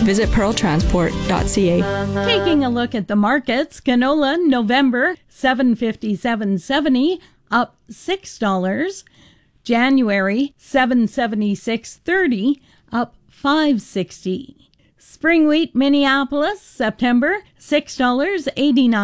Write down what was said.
visit pearltransport.ca. Taking a look at the markets, canola November $757.70, up $6. January $776.30, up $5.60. Spring wheat Minneapolis September $6.89.